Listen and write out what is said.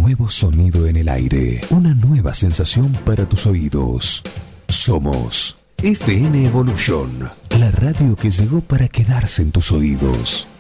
nuevo sonido en el aire, una nueva sensación para tus oídos. Somos FM Evolution, la radio que llegó para quedarse en tus oídos.